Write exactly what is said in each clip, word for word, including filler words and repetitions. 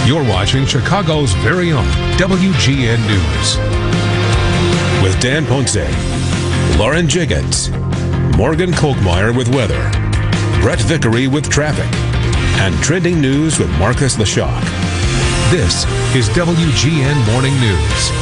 You're watching Chicago's very own W G N News. With Dan Ponce, Lauren Jiggins, Morgan Kolkmeyer with weather, Brett Vickery with traffic, and trending news with Marcus LaShock. This is W G N Morning News.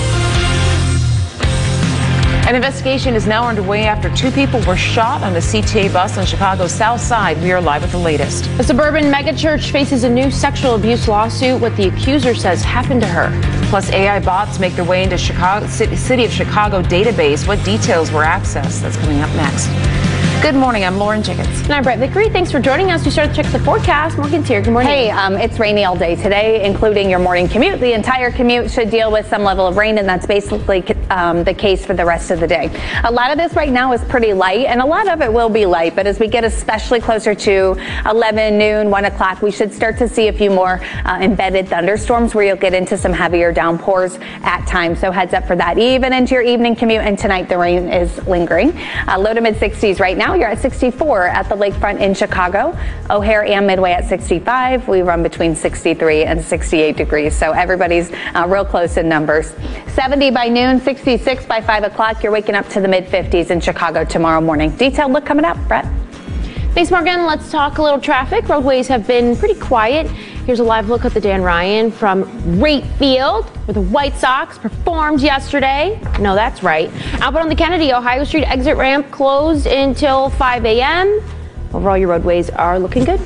An investigation is now underway after two people were shot on a C T A bus on Chicago's South Side. We are live with the latest. A suburban megachurch faces a new sexual abuse lawsuit. What the accuser says happened to her. Plus, A I bots make their way into Chicago, City of Chicago database. What details were accessed? That's coming up next. Good morning. I'm Lauren Jiggins. And I'm Brett Vickery. Thanks for joining us. We start to check the forecast. Morgan's here. Good morning. Hey, um, it's rainy all day today, including your morning commute. The entire commute should deal with some level of rain, and that's basically um, the case for the rest of the day. A lot of this right now is pretty light, and a lot of it will be light. But as we get especially closer to eleven, noon, one o'clock, we should start to see a few more uh, embedded thunderstorms where you'll get into some heavier downpours at times. So heads up for that. Even into your evening commute, and tonight the rain is lingering. Uh, low to mid sixties right now. You're at sixty-four at the lakefront in Chicago. O'Hare and Midway at sixty-five. We run between sixty-three and sixty-eight degrees. So everybody's uh, real close in numbers. seventy by noon, sixty-six by five o'clock. You're waking up to the mid fifties in Chicago tomorrow morning. Detailed look coming up. Brett. Thanks, Morgan. Let's talk a little traffic. Roadways have been pretty quiet. Here's a live look at the Dan Ryan from Rayfield, where the White Sox performed yesterday. No, that's right. Outbound on the Kennedy, Ohio Street exit ramp closed until five a m Overall, your roadways are looking good.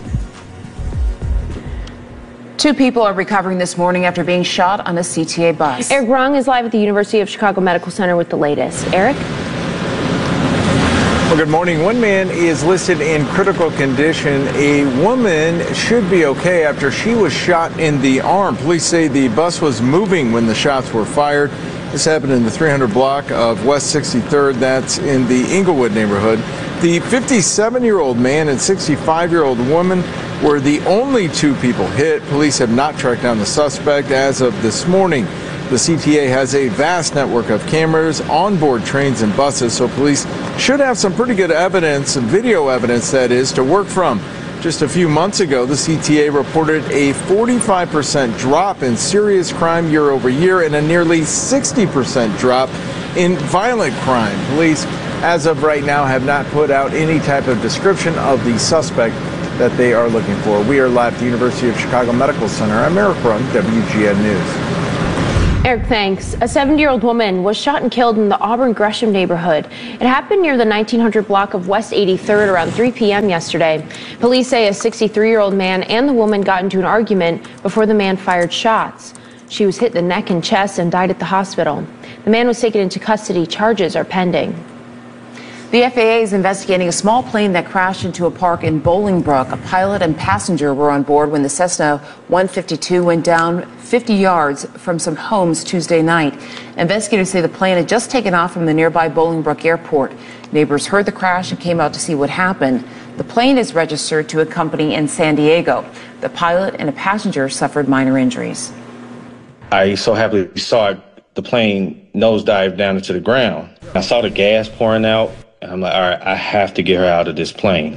Two people are recovering this morning after being shot on a C T A bus. Eric Rung is live at the University of Chicago Medical Center with the latest. Eric? Well, good morning. One man is listed in critical condition. A woman should be okay after she was shot in the arm. Police say the bus was moving when the shots were fired. This happened in the three hundred block of West sixty-third. That's in the Inglewood neighborhood. The fifty-seven-year-old man and sixty-five-year-old woman were the only two people hit. Police have not tracked down the suspect as of this morning. The C T A has a vast network of cameras on board trains and buses, so police should have some pretty good evidence, video evidence that is, to work from. Just a few months ago, the C T A reported a forty-five percent drop in serious crime year over year and a nearly sixty percent drop in violent crime. Police, as of right now, have not put out any type of description of the suspect that they are looking for. We are live at the University of Chicago Medical Center. I'm Eric Rung, W G N News. Eric, thanks. A seventy-year-old woman was shot and killed in the Auburn Gresham neighborhood. It happened near the nineteen hundred block of West eighty-third around three p m yesterday. Police say a sixty-three-year-old man and the woman got into an argument before the man fired shots. She was hit in the neck and chest and died at the hospital. The man was taken into custody. Charges are pending. The F A A is investigating a small plane that crashed into a park in Bolingbrook. A pilot and passenger were on board when the Cessna one fifty-two went down fifty yards from some homes Tuesday night. Investigators say the plane had just taken off from the nearby Bolingbrook Airport. Neighbors heard the crash and came out to see what happened. The plane is registered to a company in San Diego. The pilot and a passenger suffered minor injuries. I so happily saw the plane nosedive down into the ground. I saw the gas pouring out. And I'm like, all right, I have to get her out of this plane.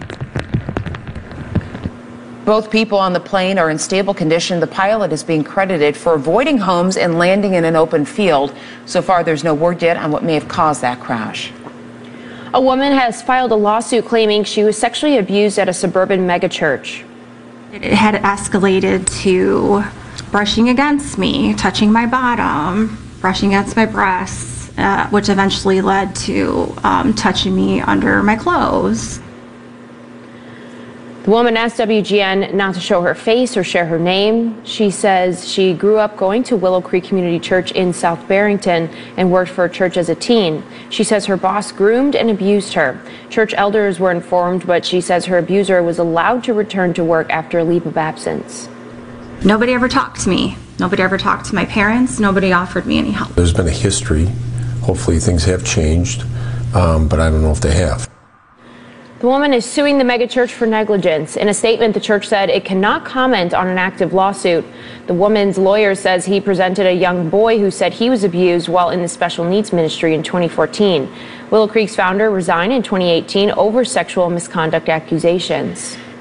Both people on the plane are in stable condition. The pilot is being credited for avoiding homes and landing in an open field. So far, there's no word yet on what may have caused that crash. A woman has filed a lawsuit claiming she was sexually abused at a suburban megachurch. It had escalated to brushing against me, touching my bottom, brushing against my breasts. Uh, which eventually led to um, touching me under my clothes. The woman asked W G N not to show her face or share her name. She says she grew up going to Willow Creek Community Church in South Barrington and worked for a church as a teen. She says her boss groomed and abused her. Church elders were informed, but she says her abuser was allowed to return to work after a leave of absence. Nobody ever talked to me. Nobody ever talked to my parents. Nobody offered me any help. There's been a history. Hopefully things have changed, um, but I don't know if they have. The woman is suing the megachurch for negligence. In a statement, the church said it cannot comment on an active lawsuit. The woman's lawyer says he presented a young boy who said he was abused while in the special needs ministry in twenty fourteen. Willow Creek's founder resigned in twenty eighteen over sexual misconduct accusations.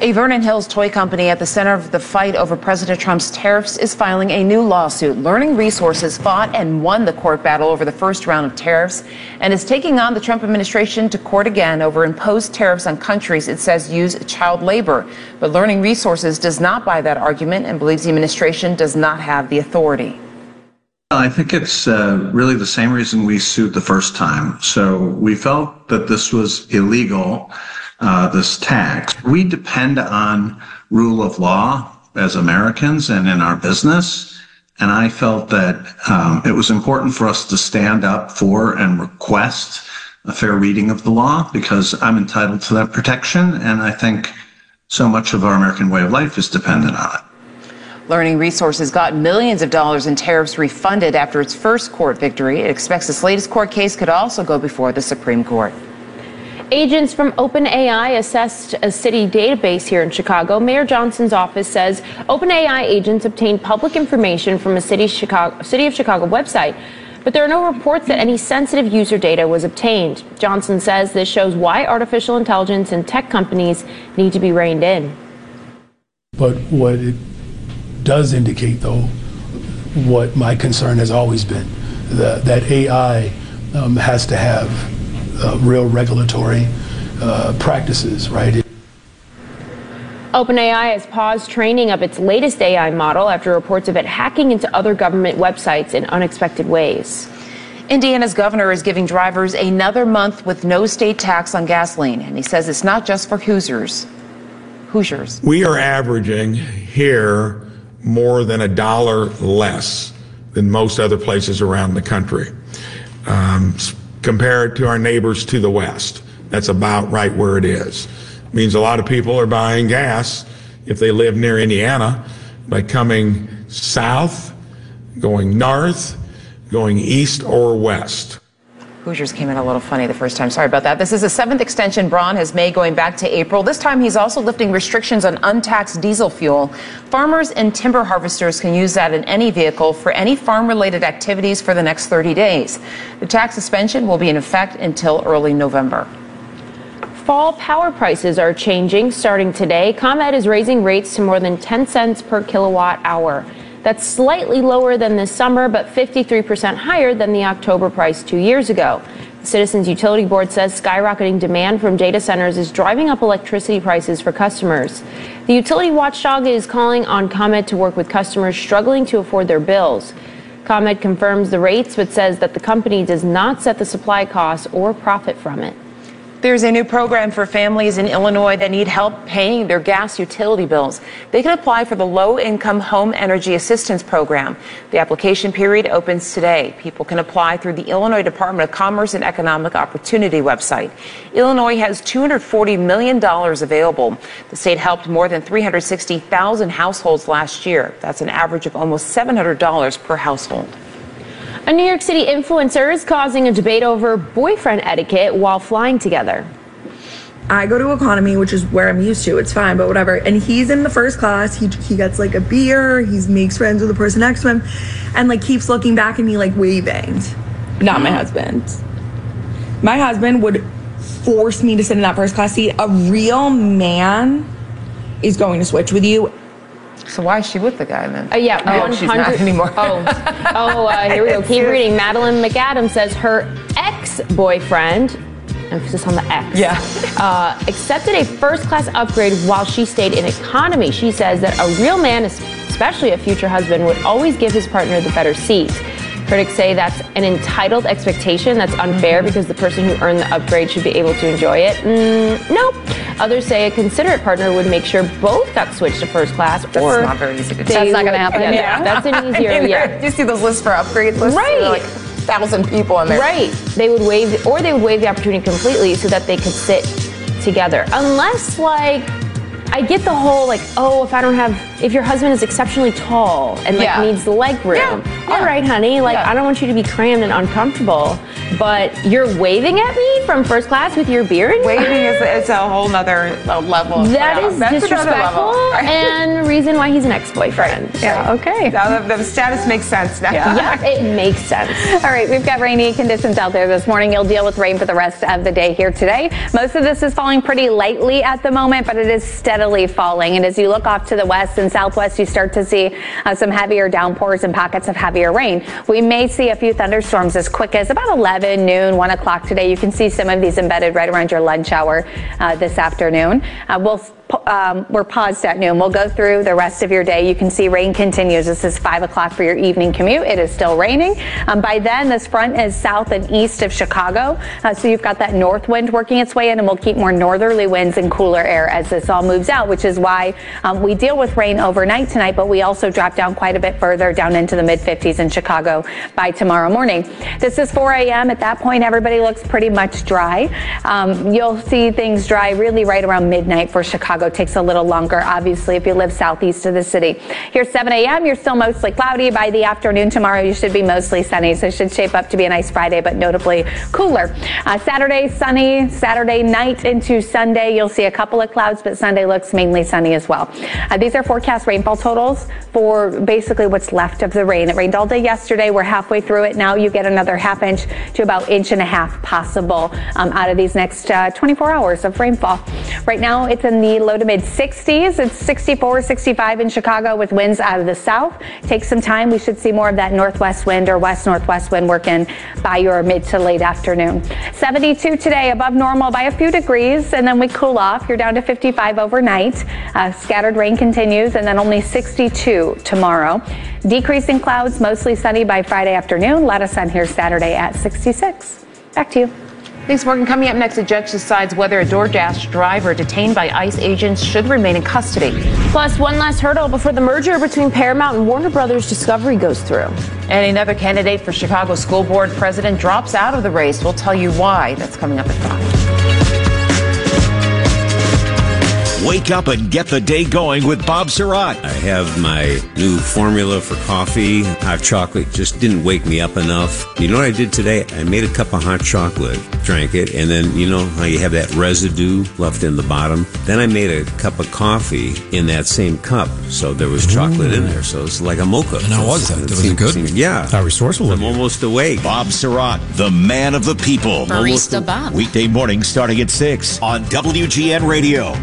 A Vernon Hills toy company at the center of the fight over President Trump's tariffs is filing a new lawsuit. Learning Resources fought and won the court battle over the first round of tariffs and is taking on the Trump administration to court again over imposed tariffs on countries it says use child labor. But Learning Resources does not buy that argument and believes the administration does not have the authority. I think it's uh, really the same reason we sued the first time. So we felt that this was illegal. Uh, this tax. We depend on rule of law as Americans and in our business. And I felt that um, it was important for us to stand up for and request a fair reading of the law because I'm entitled to that protection. And I think so much of our American way of life is dependent on it. Learning Resources got millions of dollars in tariffs refunded after its first court victory. It expects its latest court case could also go before the Supreme Court. Agents from OpenAI assessed a city database here in Chicago. Mayor Johnson's office says OpenAI agents obtained public information from a city, Chicago, City of Chicago website, but there are no reports that any sensitive user data was obtained. Johnson says this shows why artificial intelligence and tech companies need to be reined in. But what it does indicate, though, what my concern has always been, the, that A I um, has to have Uh, real regulatory uh, practices, right? OpenAI has paused training of its latest A I model after reports of it hacking into other government websites in unexpected ways. Indiana's governor is giving drivers another month with no state tax on gasoline, and he says it's not just for Hoosiers. Hoosiers. We are averaging here more than a dollar less than most other places around the country. Um, compared to our neighbors to the west. That's about right where it is. It means a lot of people are buying gas if they live near Indiana by coming south, going north, going east or west. Hoosiers came in a little funny the first time. Sorry about that. This is the seventh extension Braun has made going back to April. This time he's also lifting restrictions on untaxed diesel fuel. Farmers and timber harvesters can use that in any vehicle for any farm-related activities for the next thirty days. The tax suspension will be in effect until early November. Fall power prices are changing starting today. ComEd is raising rates to more than ten cents per kilowatt hour. That's slightly lower than this summer, but fifty-three percent higher than the October price two years ago. The Citizens Utility Board says skyrocketing demand from data centers is driving up electricity prices for customers. The utility watchdog is calling on ComEd to work with customers struggling to afford their bills. ComEd confirms the rates, but says that the company does not set the supply costs or profit from it. There's a new program for families in Illinois that need help paying their gas utility bills. They can apply for the Low-Income Home Energy Assistance Program. The application period opens today. People can apply through the Illinois Department of Commerce and Economic Opportunity website. Illinois has two hundred forty million dollars available. The state helped more than three hundred sixty thousand households last year. That's an average of almost seven hundred dollars per household. A New York City influencer is causing a debate over boyfriend etiquette while flying together. I go to economy, which is where I'm used to. It's fine, but whatever. And he's in the first class. He he gets like a beer. He makes friends with the person next to him, and like keeps looking back at me like waving. Not my husband. My husband would force me to sit in that first class seat. A real man is going to switch with you. So why is she with the guy then? Uh, yeah, oh, she's not anymore. oh, oh uh, here we go. Keep reading. Madeline McAdams says her ex-boyfriend, emphasis on the ex, yeah. uh, accepted a first-class upgrade while she stayed in economy. She says that a real man, especially a future husband, would always give his partner the better seat. Critics say that's an entitled expectation that's unfair mm-hmm. because the person who earned the upgrade should be able to enjoy it. Mm, nope. Others say a considerate partner would make sure both got switched to first class. That's or not very easy to do. That's not going to happen. Yeah, yeah. That's an easier, I mean, yeah. Do you see those lists for upgrade lists? Right. There are like a thousand people in there. Right. They would waive, or they would waive the opportunity completely so that they could sit together. Unless, like, I get the whole, like, oh, if I don't have, if your husband is exceptionally tall and, like, yeah. needs the leg room. Yeah. All yeah. right, honey, like, yeah. I don't want you to be crammed and uncomfortable. but you're waving at me from first class with your beard? Waving is, is a whole nother level. That yeah, is that's disrespectful and reason why he's an ex-boyfriend. Right. Yeah, okay. Now the, the status makes sense now. Yeah. Yep, it makes sense. All right, we've got rainy conditions out there this morning. You'll deal with rain for the rest of the day here today. Most of this is falling pretty lightly at the moment, but it is steadily falling. And as you look off to the west and southwest, you start to see uh, some heavier downpours and pockets of heavier rain. We may see a few thunderstorms as quick as about eleven, noon, one o'clock today. You can see some of these embedded right around your lunch hour uh, this afternoon. Uh, we'll Um, we're paused at noon. We'll go through the rest of your day. You can see rain continues. This is five o'clock for your evening commute. It is still raining. Um, by then, this front is south and east of Chicago. Uh, so you've got that north wind working its way in, and we'll keep more northerly winds and cooler air as this all moves out, which is why um, we deal with rain overnight tonight, but we also drop down quite a bit further down into the mid fifties in Chicago by tomorrow morning. This is four a.m. At that point, everybody looks pretty much dry. Um, you'll see things dry really right around midnight for Chicago. Takes a little longer, obviously, if you live southeast of the city. Here, seven a.m., you're still mostly cloudy. By the afternoon tomorrow, you should be mostly sunny, so it should shape up to be a nice Friday, but notably cooler. Uh, Saturday, sunny. Saturday night into Sunday, you'll see a couple of clouds, but Sunday looks mainly sunny as well. Uh, these are forecast rainfall totals for basically what's left of the rain. It rained all day yesterday. We're halfway through it. Now you get another half inch to about inch and a half possible um, out of these next uh, twenty-four hours of rainfall. Right now, it's in the low to mid sixties. It's sixty-four, sixty-five in Chicago with winds out of the south. Take some time. We should see more of that northwest wind or west northwest wind working by your mid to late afternoon. seventy-two today, above normal by a few degrees, and then we cool off. You're down to fifty-five overnight. Uh, scattered rain continues, and then only sixty-two tomorrow. Decreasing clouds, mostly sunny by Friday afternoon. A lot of sun here Saturday at sixty-six. Back to you. Thanks, Morgan. Coming up next, a judge decides whether a DoorDash driver detained by ICE agents should remain in custody. Plus, one last hurdle before the merger between Paramount and Warner Brothers Discovery goes through. And another candidate for Chicago School Board president drops out of the race. We'll tell you why. That's coming up at five. Wake up and get the day going with Bob Surratt. I have my new formula for coffee. Hot chocolate just didn't wake me up enough. You know what I did today? I made a cup of hot chocolate, drank it, and then you know how you have that residue left in the bottom? Then I made a cup of coffee in that same cup, so there was chocolate Ooh. in there. So it's like a mocha. And how was that? Was it good? Seemed, yeah. How resourceful. I'm almost awake. Bob Surratt, the man of the people. Barista Bob. Weekday mornings starting at six on W G N Radio.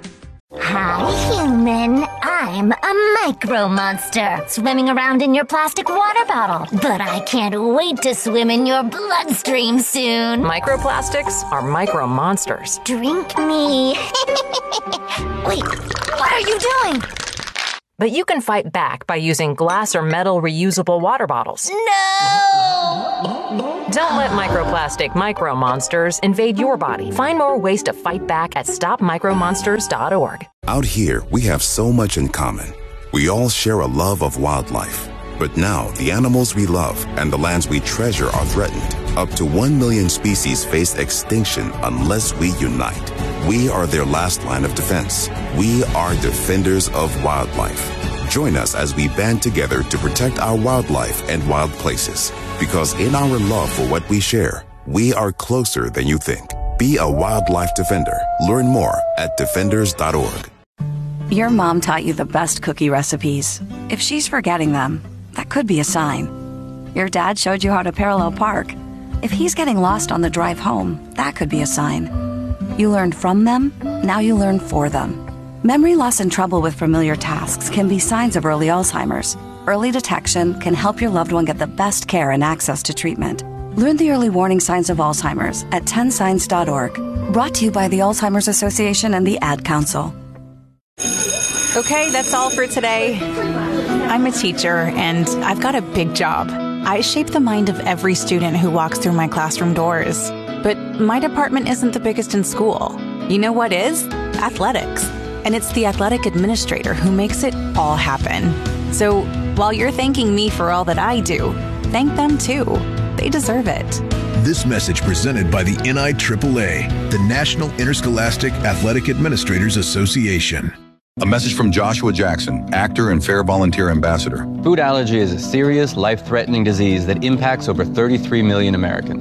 Hi, human. I'm a micro monster swimming around in your plastic water bottle. But I can't wait to swim in your bloodstream soon. Microplastics are micro monsters. Drink me. Wait, what are you doing? But you can fight back by using glass or metal reusable water bottles. No! Don't let microplastic micro monsters invade your body. Find more ways to fight back at stop micro monsters dot org. Out here, we have so much in common. We all share a love of wildlife. But now, the animals we love and the lands we treasure are threatened. Up to one million species face extinction unless we unite. We are their last line of defense. We are defenders of wildlife. Join us as we band together to protect our wildlife and wild places. Because in our love for what we share, we are closer than you think. Be a wildlife defender. Learn more at defenders dot org. Your mom taught you the best cookie recipes. If she's forgetting them, that could be a sign. Your dad showed you how to parallel park. If he's getting lost on the drive home, that could be a sign. You learned from them, now you learn for them. Memory loss and trouble with familiar tasks can be signs of early Alzheimer's. Early detection can help your loved one get the best care and access to treatment. Learn the early warning signs of Alzheimer's at ten signs dot org. Brought to you by the Alzheimer's Association and the Ad Council. Okay, that's all for today. I'm a teacher, and I've got a big job. I shape the mind of every student who walks through my classroom doors. But my department isn't the biggest in school. You know what is? Athletics. And it's the athletic administrator who makes it all happen. So while you're thanking me for all that I do, thank them too. They deserve it. This message presented by the N I triple A, the National Interscholastic Athletic Administrators Association. A message from Joshua Jackson, actor and Fair Volunteer Ambassador. Food allergy is a serious, life-threatening disease that impacts over thirty-three million Americans.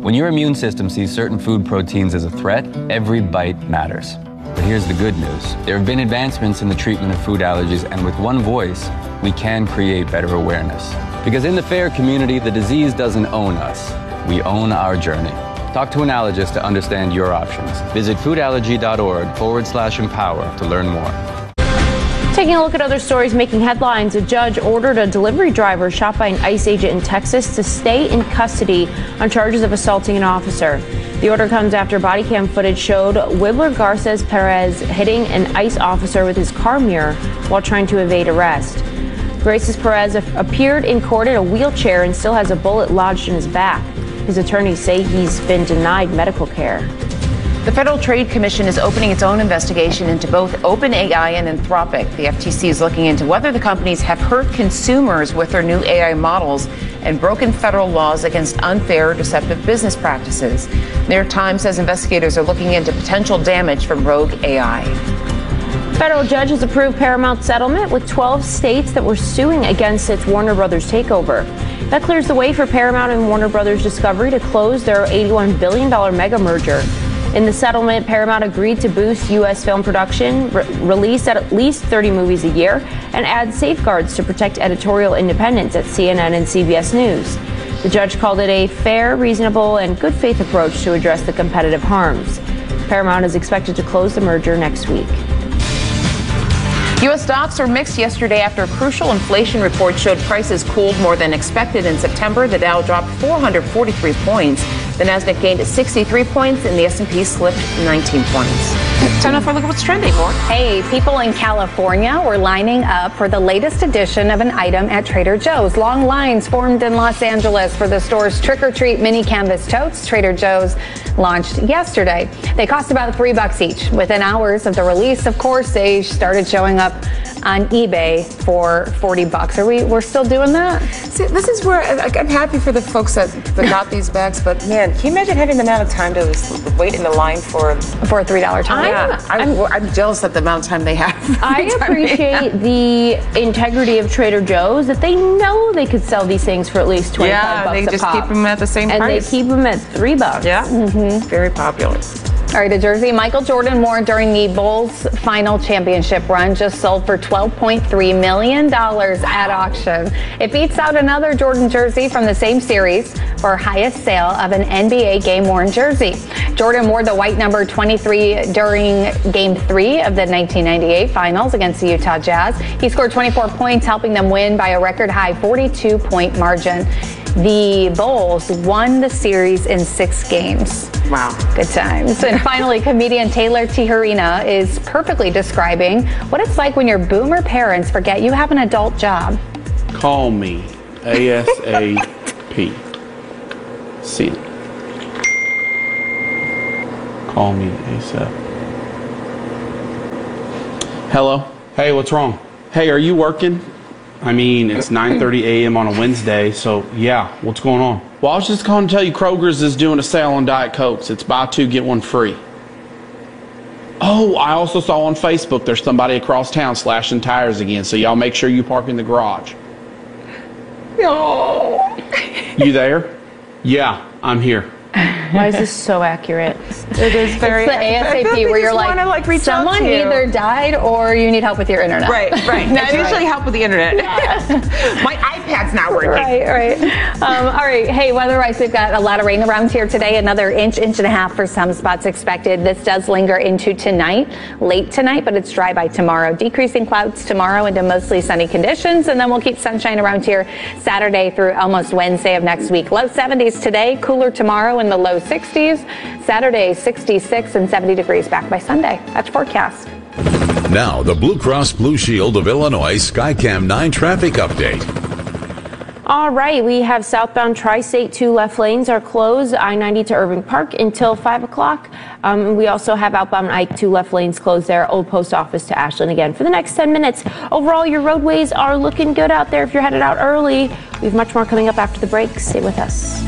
When your immune system sees certain food proteins as a threat, every bite matters. But here's the good news. There have been advancements in the treatment of food allergies, and with one voice, we can create better awareness. Because in the FAIR community, the disease doesn't own us. We own our journey. Talk to an allergist to understand your options. Visit foodallergy.org forward slash empower to learn more. Taking a look at other stories making headlines, a judge ordered a delivery driver shot by an ICE agent in Texas to stay in custody on charges of assaulting an officer. The order comes after body cam footage showed Wibler Garces Perez hitting an ICE officer with his car mirror while trying to evade arrest. Garces Perez appeared in court in a wheelchair and still has a bullet lodged in his back. His attorneys say he's been denied medical care. The Federal Trade Commission is opening its own investigation into both OpenAI and Anthropic. The F T C is looking into whether the companies have hurt consumers with their new A I models and broken federal laws against unfair or deceptive business practices. New York Times says investigators are looking into potential damage from rogue A I. Federal judge has approved Paramount's settlement with twelve states that were suing against its Warner Brothers takeover. That clears the way for Paramount and Warner Brothers Discovery to close their eighty-one billion dollars mega merger. In the settlement, Paramount agreed to boost U S film production, re- release at least thirty movies a year, and add safeguards to protect editorial independence at C N N and C B S News. The judge called it a fair, reasonable, and good faith approach to address the competitive harms. Paramount is expected to close the merger next week. U S stocks were mixed yesterday after a crucial inflation report showed prices cooled more than expected in September. The Dow dropped four hundred forty-three points. The Nasdaq gained sixty-three points, and the S and P slipped nineteen points. Time now for a look at what's trending. More. Hey, people in California were lining up for the latest edition of an item at Trader Joe's. Long lines formed in Los Angeles for the store's trick-or-treat mini canvas totes. Trader Joe's launched yesterday. They cost about three bucks each. Within hours of the release, of course, they started showing up on eBay for forty bucks. Are we, we're still doing that? See, this is where like, I'm happy for the folks that, that got these bags, but man, can you imagine having the amount of time to wait in the line for for a three dollar time? Yeah, I'm, I'm, I'm jealous at the amount of time they have. I appreciate the integrity of Trader Joe's, that they know they could sell these things for at least twenty-five yeah, bucks they a just pop. keep them at the same and price. And they keep them at three bucks. Yeah, mm-hmm. Very popular. All right, a jersey Michael Jordan wore during the Bulls' final championship run just sold for twelve point three million dollars at auction. It beats out another Jordan jersey from the same series for highest sale of an N B A game-worn jersey. Jordan wore the white number twenty-three during Game three of the nineteen ninety-eight Finals against the Utah Jazz. He scored twenty-four points, helping them win by a record-high forty-two point margin. The Bulls won the series in six games. Wow. Good times. And finally, comedian Taylor Tijerina is perfectly describing what it's like when your boomer parents forget you have an adult job. Call me ASAP. Send. Call me ASAP. Hello? Hey, what's wrong? Hey, are you working? I mean, it's nine thirty a.m. on a Wednesday, so yeah, what's going on? Well, I was just calling to tell you Kroger's is doing a sale on Diet Cokes. It's buy two, get one free. Oh, I also saw on Facebook there's somebody across town slashing tires again, so y'all make sure you park in the garage. No. You there? Yeah, I'm here. Why is this so accurate? It is very. It's the ASAP where you're like, wanna, like reach someone out to you. either died or you need help with your internet. Right, right. That's I usually right. help with the internet. My iPad's not working. Right, right. Um, all right. Hey, weather-wise, we've got a lot of rain around here today. Another inch, inch and a half for some spots expected. This does linger into tonight, late tonight, but it's dry by tomorrow. Decreasing clouds tomorrow into mostly sunny conditions, and then we'll keep sunshine around here Saturday through almost Wednesday of next week. Low seventies today, cooler tomorrow in the low sixties. Saturday, sixty-six and seventy degrees back by Sunday. That's forecast. Now, the Blue Cross Blue Shield of Illinois Skycam nine traffic update. All right, we have southbound Tri-State two left lanes are closed, I ninety to Irving Park until five o'clock. Um, we also have outbound Ike two left lanes closed there, Old Post Office to Ashland again for the next ten minutes. Overall, your roadways are looking good out there if you're headed out early. We have much more coming up after the break. Stay with us.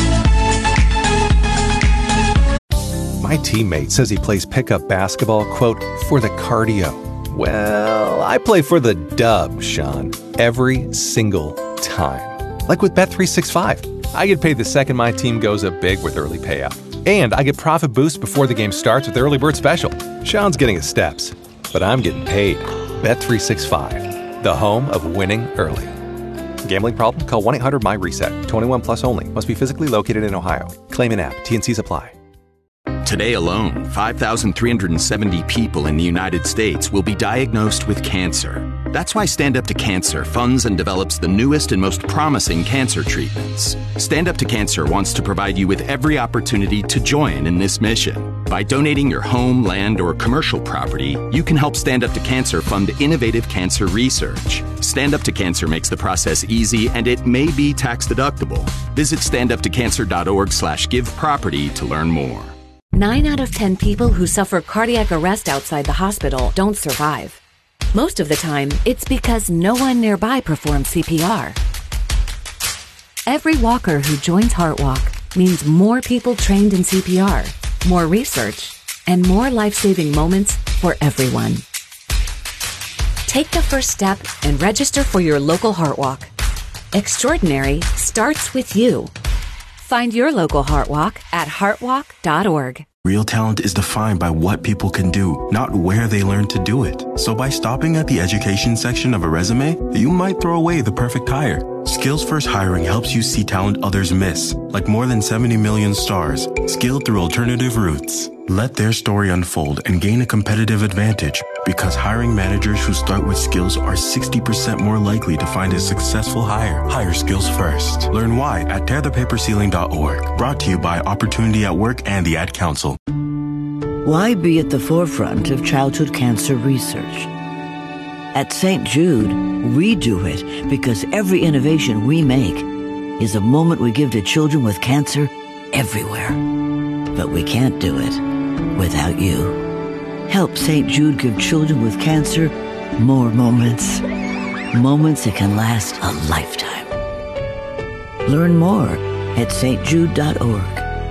My teammate says he plays pickup basketball, quote, for the cardio. Well, I play for the dub, Sean, every single time. Like with Bet three sixty-five. I get paid the second my team goes up big with early payout. And I get profit boosts before the game starts with Early Bird Special. Sean's getting his steps, but I'm getting paid. Bet three sixty-five, the home of winning early. Gambling problem? Call one eight hundred my reset. twenty-one plus only. Must be physically located in Ohio. Claim in app. T and Cs apply. Today alone, five thousand three hundred seventy people in the United States will be diagnosed with cancer. That's why Stand Up to Cancer funds and develops the newest and most promising cancer treatments. Stand Up to Cancer wants to provide you with every opportunity to join in this mission. By donating your home, land, or commercial property, you can help Stand Up to Cancer fund innovative cancer research. Stand Up to Cancer makes the process easy, and it may be tax deductible. Visit standuptocancer.org slash give property to learn more. Nine out of ten people who suffer cardiac arrest outside the hospital don't survive. Most of the time, it's because no one nearby performs C P R. Every walker who joins HeartWalk means more people trained in C P R, more research, and more life-saving moments for everyone. Take the first step and register for your local HeartWalk. Extraordinary starts with you. Find your local HeartWalk at heartwalk dot org. Real talent is defined by what people can do, not where they learn to do it. So by stopping at the education section of a resume, you might throw away the perfect hire. Skills First Hiring helps you see talent others miss, like more than seventy million stars, skilled through alternative routes. Let their story unfold and gain a competitive advantage, because hiring managers who start with skills are sixty percent more likely to find a successful hire. Hire skills first. Learn why at tear the paper ceiling dot org. Brought to you by Opportunity at Work and the Ad Council. Why be at the forefront of childhood cancer research? At Saint Jude, we do it because every innovation we make is a moment we give to children with cancer everywhere. But we can't do it without you. Help Saint Jude give children with cancer more moments. Moments that can last a lifetime. Learn more at saint jude dot org.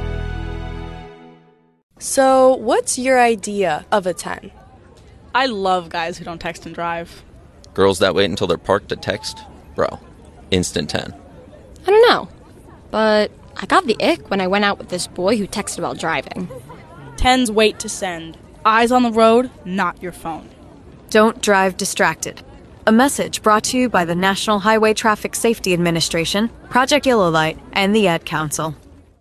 So, what's your idea of a ten? I love guys who don't text and drive. Girls that wait until they're parked to text? Bro, instant ten. I don't know, but I got the ick when I went out with this boy who texted while driving. Tens wait to send. Eyes on the road, not your phone. Don't drive distracted. A message brought to you by the National Highway Traffic Safety Administration, Project Yellow Light, and the Ad Council.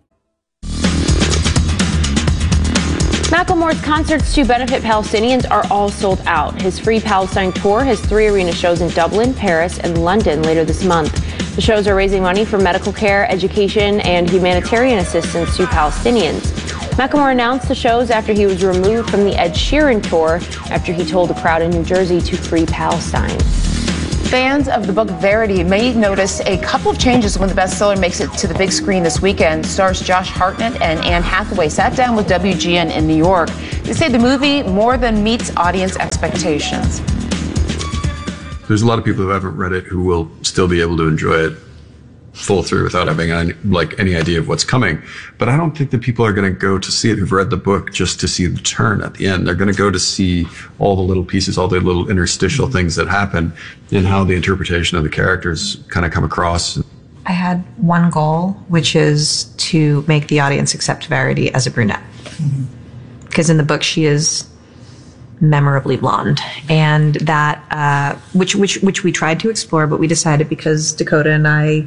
Macklemore's concerts to benefit Palestinians are all sold out. His Free Palestine tour has three arena shows in Dublin, Paris, and London later this month. The shows are raising money for medical care, education, and humanitarian assistance to Palestinians. Macklemore announced the shows after he was removed from the Ed Sheeran tour after he told a crowd in New Jersey to free Palestine. Fans of the book Verity may notice a couple of changes when the bestseller makes it to the big screen this weekend. Stars Josh Hartnett and Anne Hathaway sat down with W G N in New York. They say the movie more than meets audience expectations. There's a lot of people who haven't read it who will still be able to enjoy it full through without having any, like any idea of what's coming. But I don't think that people are going to go to see it who've read the book just to see the turn at the end. They're going to go to see all the little pieces, all the little interstitial things that happen and how the interpretation of the characters kind of come across. I had one goal, which is to make the audience accept Verity as a brunette. Because mm-hmm. in the book, she is memorably blonde, and that uh, which which which we tried to explore, but we decided because Dakota and I,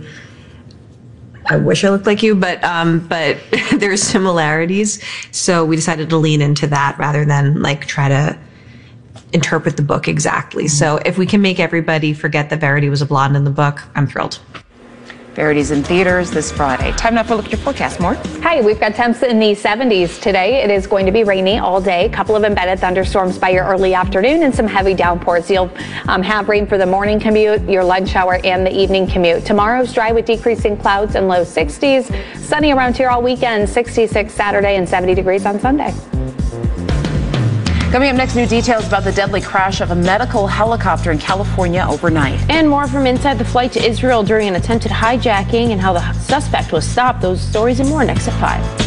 I wish I looked like you, but um, but there's similarities, so we decided to lean into that rather than like try to interpret the book exactly. Mm-hmm. So if we can make everybody forget that Verity was a blonde in the book, I'm thrilled. Verity's in theaters this Friday. Time now for a look at your forecast. More. Hi, we've got temps in the seventies today. It is going to be rainy all day. A couple of embedded thunderstorms by your early afternoon and some heavy downpours. You'll um, have rain for the morning commute, your lunch hour, and the evening commute. Tomorrow's dry with decreasing clouds and low sixties. Sunny around here all weekend, sixty-six Saturday and seventy degrees on Sunday. Coming up next, new details about the deadly crash of a medical helicopter in California overnight. And more from inside the flight to Israel during an attempted hijacking and how the suspect was stopped. Those stories and more next at five.